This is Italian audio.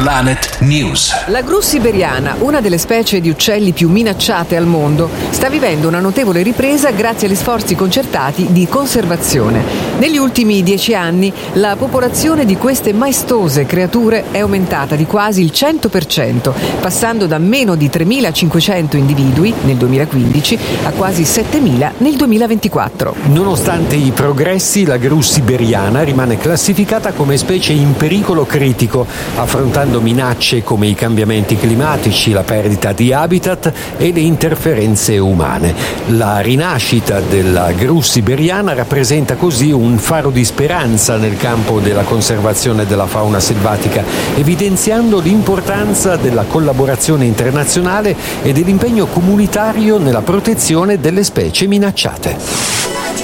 Planet News. La gru siberiana, una delle specie di uccelli più minacciate al mondo, sta vivendo una notevole ripresa grazie agli sforzi concertati di conservazione. Negli ultimi 10 anni la popolazione di queste maestose creature è aumentata di quasi il 100%, passando da meno di 3.500 individui nel 2015 a quasi 7.000 nel 2024. Nonostante i progressi, la gru siberiana rimane classificata come specie in pericolo critico, affrontando minacce come i cambiamenti climatici, la perdita di habitat e le interferenze umane. La rinascita della gru siberiana rappresenta così un faro di speranza nel campo della conservazione della fauna selvatica, evidenziando l'importanza della collaborazione internazionale e dell'impegno comunitario nella protezione delle specie minacciate.